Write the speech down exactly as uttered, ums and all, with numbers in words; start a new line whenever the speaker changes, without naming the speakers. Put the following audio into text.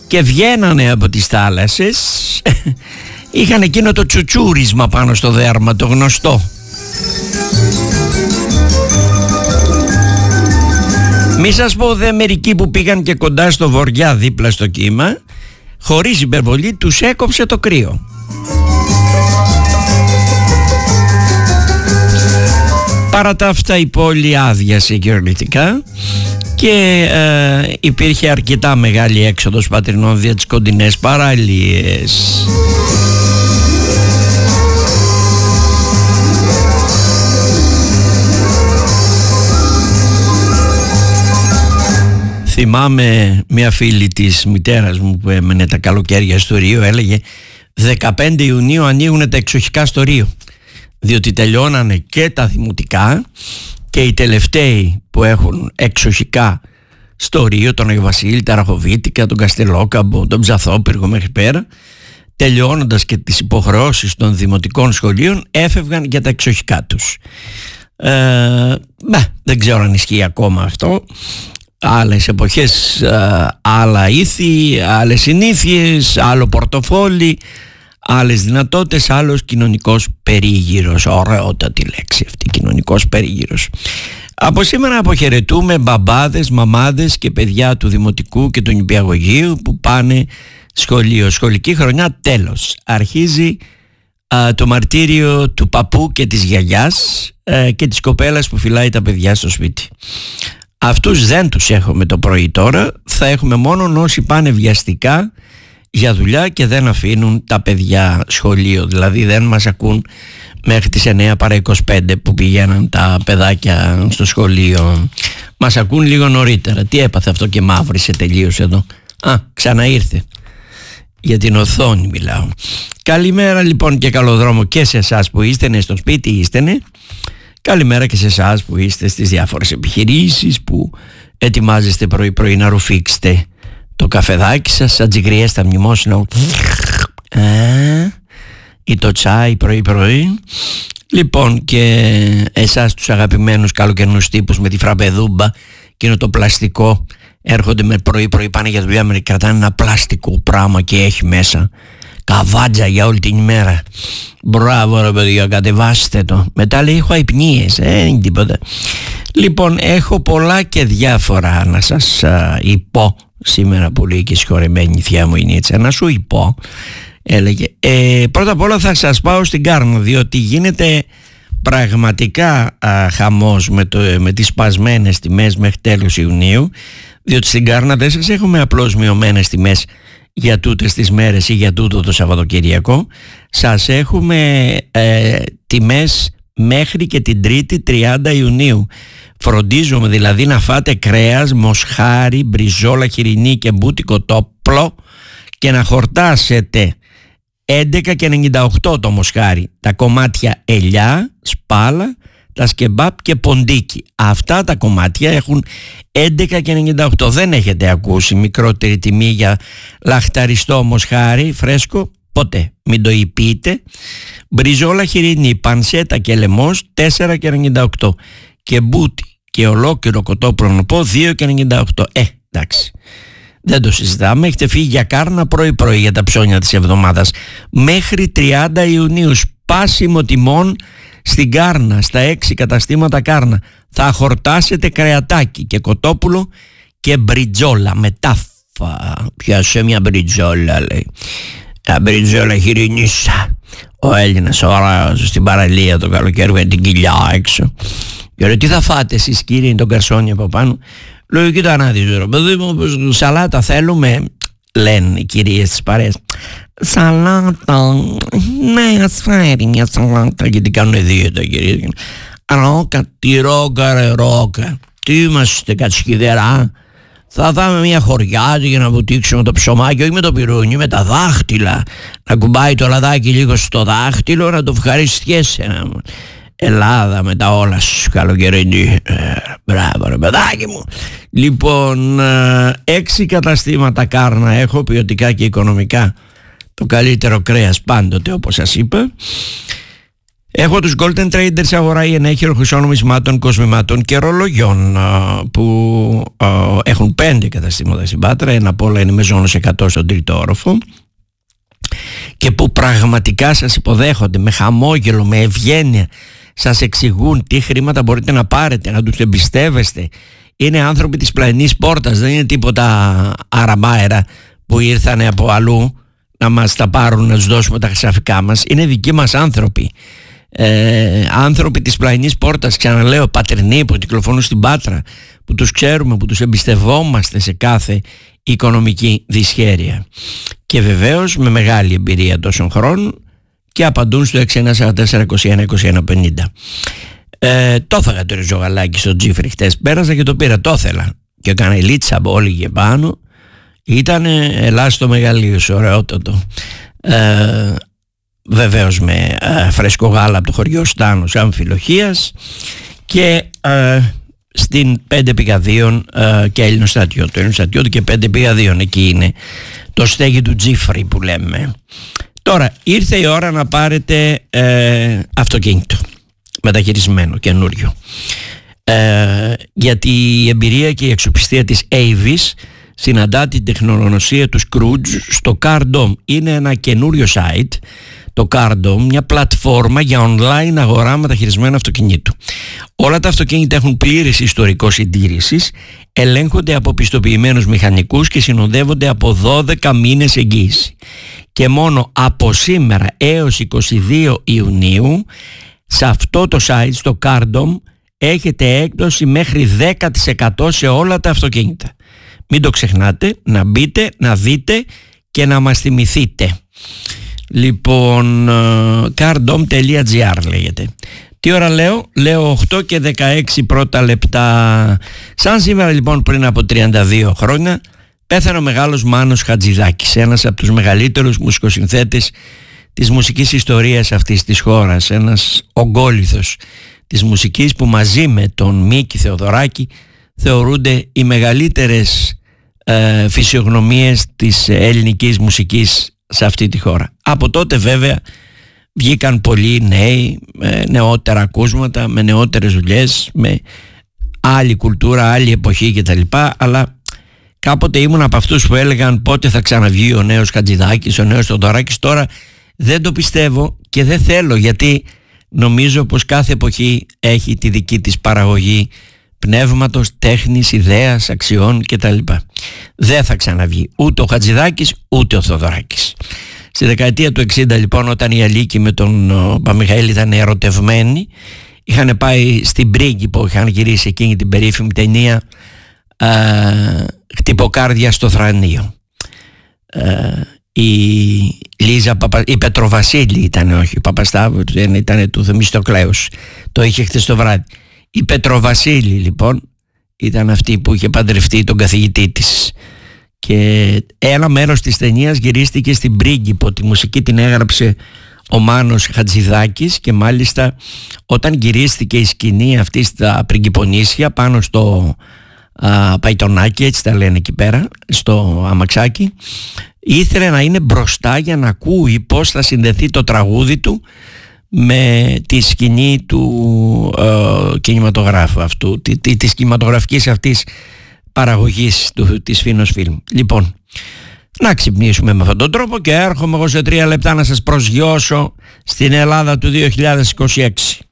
και βγαίνανε από τις θάλασσες, είχαν εκείνο το τσουτσούρισμα πάνω στο δέρμα, το γνωστό. Μη σας πω δε μερικοί που πήγαν και κοντά στο βοριά δίπλα στο κύμα, χωρίς υπερβολή τους έκοψε το κρύο. Παρά τα αυτά η πόλη άδειασε κυριολεκτικά και ε, υπήρχε αρκετά μεγάλη έξοδος πατρινών δια τις κοντινές παραλίες. Θυμάμαι μια φίλη της μητέρας μου που έμενε τα καλοκαίρια στο Ρίο, έλεγε δεκαπέντε Ιουνίου ανοίγουν τα εξοχικά στο Ρίο, διότι τελειώνανε και τα δημοτικά και οι τελευταίοι που έχουν εξοχικά στο Ρίο, τον Αγιο Βασίλη, τα Ραχοβίτικα, τον Καστελόκαμπο, τον Ψαθόπυργο μέχρι πέρα, τελειώνοντας και τις υποχρεώσεις των δημοτικών σχολείων, έφευγαν για τα εξοχικά τους. ε, μπα, δεν ξέρω αν ισχύει ακόμα αυτό. Άλλες εποχές, άλλα ήθη, άλλες συνήθειες, άλλο πορτοφόλι, άλλες δυνατότητες, άλλος κοινωνικός περίγυρος. Ωραιότατη λέξη αυτή, κοινωνικός περίγυρος. Από σήμερα αποχαιρετούμε μπαμπάδες, μαμάδες και παιδιά του δημοτικού και του νηπιαγωγείου που πάνε σχολείο. Σχολική χρονιά τέλος. Αρχίζει α, το μαρτύριο του παππού και της γιαγιάς α, και της κοπέλας που φυλάει τα παιδιά στο σπίτι. Αυτούς δεν τους έχουμε το πρωί τώρα, θα έχουμε μόνο όσοι πάνε βιαστικά για δουλειά και δεν αφήνουν τα παιδιά σχολείο, δηλαδή δεν μας ακούν μέχρι τις εννιά παρά είκοσι πέντε που πηγαίναν τα παιδάκια στο σχολείο. Μας ακούν λίγο νωρίτερα. Τι έπαθε αυτό και μαύρισε τελείως εδώ? Α, ξαναήρθε. Για την οθόνη μιλάω. Καλημέρα λοιπόν και καλό δρόμο και σε εσάς που είστε ναι, στο σπίτι, είστε ναι. Καλημέρα και σε εσάς που είστε στις διάφορες επιχειρήσεις, που ετοιμάζεστε πρωί πρωί να ρουφήξετε το καφεδάκι σας, σαν τζιγριές στα μνημόσυνα ή το τσάι πρωί πρωί. Λοιπόν, και εσάς τους αγαπημένους καλοκαιρινούς τύπους με τη φραμπεδούμπα και είναι το πλαστικό, έρχονται με πρωί πρωί, πάνε για δουλειά, με κρατάνε ένα πλαστικό πράγμα και έχει μέσα καβάτζα για όλη την ημέρα. Μπράβο ρε παιδιά, κατεβάστε το. Μετά λέει έχω αϊπνίες, ε, είναι τίποτα. Λοιπόν, έχω πολλά και διάφορα να σας α, υπώ σήμερα που λέει και συγχωρεμένη η θεία μου η Νίτσα. Να σου υπώ, έλεγε. Ε, πρώτα απ' όλα θα σας πάω στην Κάρνο, διότι γίνεται πραγματικά α, χαμός με, το, με τις σπασμένες τιμές μέχρι τέλος Ιουνίου, διότι στην Κάρνα δεν σας έχουμε απλώς μειωμένες τιμές για τούτες τις μέρες ή για τούτο το Σαββατοκυριακό, σας έχουμε ε, τιμές μέχρι και την Τρίτη τριάντα Ιουνίου. Φροντίζουμε δηλαδή να φάτε κρέας, μοσχάρι, μπριζόλα χοιρινή και μπούτικο τόπλο και να χορτάσετε έντεκα και ενενήντα οκτώ το μοσχάρι, τα κομμάτια ελιά, σπάλα, τα σκεμπάπ και ποντίκι. Αυτά τα κομμάτια έχουν έντεκα και ενενήντα οκτώ. Δεν έχετε ακούσει μικρότερη τιμή για λαχταριστό μοσχάρι φρέσκο? Ποτέ. Μην το υπείτε. Μπριζόλα χοιρινή, πανσέτα και λαιμός τέσσερα και ενενήντα οκτώ. Και μπούτι και ολόκληρο κοτόπρονοπό δύο και ενενήντα οκτώ. Ε, εντάξει. Δεν το συζητάμε. Έχετε φύγει για Κάρνα πρωί πρωί για τα ψώνια της εβδομάδας. Μέχρι τριάντα Ιουνίου σπάσιμο τιμών στην Κάρνα, στα έξι καταστήματα Κάρνα. Θα χορτάσετε κρεατάκι και κοτόπουλο και μπριτζόλα με τάφα. Πιάσε μια μπριτζόλα, λέει. Τα μπριτζόλα χοιρινίσσα. Ο Έλληνας ωραίος στην παραλία το καλοκαίρι με την κοιλιά έξω. Και λέει, τι θα φάτε εσείς κύριε, είναι τον καρσόνι από πάνω? Λέω, κοίτα να δεις ρε παιδί μου, σαλάτα θέλουμε, λένε οι κυρίες της παρέας. Σαλάτα, ναι, ας φέρει μια σαλάτα, γιατί κάνουν δίαιτα κυρίες. Ρόκα, τι ρόκα ρε ρόκα, τι είμαστε κατσικιδερά? Θα δάμε μια χωριάτη για να βουτήξουμε το ψωμάκι, όχι με το πυρούνι, με τα δάχτυλα. Να κουμπάει το λαδάκι λίγο στο δάχτυλο, να το ευχαριστιέσαι. Ελλάδα με τα όλα σου καλοκαιρινή. Ε, μπράβο ρε παιδάκι μου. Λοιπόν, έξι καταστήματα Κάρνα έχω, ποιοτικά και οικονομικά. Το καλύτερο κρέας πάντοτε όπως σας είπα. Έχω τους Golden Traders, αγορά η ενέχειρο χρυσών νομισμάτων, κοσμημάτων και ρολογιών, που έχουν πέντε καταστήματα στην Πάτρα, ένα από όλα είναι με ζώνος εκατό στον τρίτο όροφο, και που πραγματικά σας υποδέχονται με χαμόγελο, με ευγένεια, σας εξηγούν τι χρήματα μπορείτε να πάρετε, να τους εμπιστεύεστε. Είναι άνθρωποι της πλαϊνής πόρτας, δεν είναι τίποτα αραμάερα που ήρθανε από αλλού να μας τα πάρουν, να τους δώσουμε τα χρυσαφικά μας. Είναι δικοί μας άνθρωποι, ε, άνθρωποι της πλαϊνής πόρτας, ξαναλέω, πατρινοί που κυκλοφορούν στην Πάτρα, που τους ξέρουμε, που τους εμπιστευόμαστε σε κάθε οικονομική δυσχέρεια, και βεβαίως με μεγάλη εμπειρία τόσων χρόνων, και απαντούν στο έξι ένα τέσσερα τέσσερα είκοσι ένα είκοσι ένα πενήντα. Ε, το έφαγα το ριζογαλάκι στο Τζίφρι χτες, πέρασα και το πήρα, το ήθελα και έκανα η λίτσα όλη και πάνω. Ήταν ελάστο μεγαλείο, ωραιότατο, ε, βεβαίως με ε, φρέσκο γάλα από το χωριό Στάνος Αμφιλοχίας, και ε, στην πέντε πηγαδίων ε, και Έλληνο στρατιώτο, Έλληνο στρατιώτο και πέντε πηγαδίων, εκεί είναι το στέγη του Τζίφρι που λέμε. Τώρα ήρθε η ώρα να πάρετε ε, αυτοκίνητο μεταχειρισμένο, καινούριο, ε, γιατί η εμπειρία και η αξιοπιστία της Avis συναντά την τεχνογνωσία του Scrooge στο CarDom. Είναι ένα καινούριο site, το CarDom, μια πλατφόρμα για online αγορά μεταχειρισμένου αυτοκινήτου. Όλα τα αυτοκίνητα έχουν πλήρης ιστορικό συντήρησης, ελέγχονται από πιστοποιημένους μηχανικούς και συνοδεύονται από δώδεκα μήνες εγγύηση. Και μόνο από σήμερα έως είκοσι δύο Ιουνίου σε αυτό το site, στο CarDom, έχετε έκπτωση μέχρι δέκα τοις εκατό σε όλα τα αυτοκίνητα. Μην το ξεχνάτε, να μπείτε, να δείτε και να μας θυμηθείτε. Λοιπόν, cardom τελεία gr λέγεται. Τι ώρα λέω? Λέω οκτώ και δεκαέξι πρώτα λεπτά. Σαν σήμερα λοιπόν πριν από τριάντα δύο χρόνια πέθανε ο μεγάλος Μάνος Χατζηδάκης, ένας από τους μεγαλύτερους μουσικοσυνθέτες της μουσικής ιστορίας αυτής της χώρας, ένας ογκόληθος της μουσικής που μαζί με τον Μίκη Θεοδωράκη θεωρούνται οι μεγαλύτερες ε, φυσιογνωμίες της ελληνικής μουσικής σε αυτή τη χώρα. Από τότε βέβαια βγήκαν πολλοί νέοι, με νεότερα ακούσματα, με νεότερες δουλειές, με άλλη κουλτούρα, άλλη εποχή κτλ. Αλλά κάποτε ήμουν από αυτούς που έλεγαν πότε θα ξαναβγεί ο νέος Χατζηδάκης, ο νέος Θεοδωράκης. Τώρα δεν το πιστεύω και δεν θέλω, γιατί νομίζω πως κάθε εποχή έχει τη δική της παραγωγή πνεύματος, τέχνης, ιδέας, αξιών κτλ. Δεν θα ξαναβγεί ούτε ο Χατζηδάκης ούτε ο Θεοδωράκης. Στη δεκαετία του εξήντα λοιπόν, όταν η Αλίκη με τον Παμιχαήλ ήταν ερωτευμένοι, είχαν πάει στην Πρίγκιπο, είχαν γυρίσει εκείνη την περίφημη ταινία α, Χτυποκάρδια στο Θρανείο. Α, η Λίζα Παπα... η Πετροβασίλη ήταν, όχι η Παπασταύρου, ήταν του Θεμιστοκλέους, το είχε χτες το βράδυ. Η Πετροβασίλη λοιπόν ήταν αυτή που είχε παντρευτεί τον καθηγητή της, και ένα μέρος της ταινίας γυρίστηκε στην Πρίγκιπο. Τη μουσική την έγραψε ο Μάνος Χατζηδάκης, και μάλιστα όταν γυρίστηκε η σκηνή αυτή στα Πριγκιπονήσια πάνω στο α, Παϊτονάκι, έτσι τα λένε εκεί πέρα, στο αμαξάκι, ήθελε να είναι μπροστά για να ακούει πως θα συνδεθεί το τραγούδι του με τη σκηνή του ε, κινηματογράφου αυτού, τη, τη, της κινηματογραφικής αυτής παραγωγής του, της Φίνος Φιλμ. Λοιπόν, να ξυπνήσουμε με αυτόν τον τρόπο και έρχομαι εγώ σε τρία λεπτά να σας προσγειώσω στην Ελλάδα του δύο χιλιάδες είκοσι έξι.